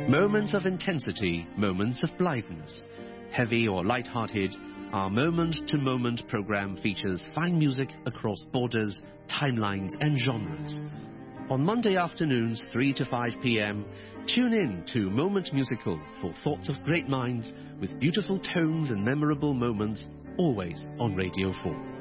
Moments of intensity, moments of blitheness. Heavy or light-hearted, our moment-to-moment program features fine music across borders, timelines and genres. On Monday afternoons, 3 to 5 p.m., tune in to Moment Musical for thoughts of great minds with beautiful tones and memorable moments, always on Radio 4.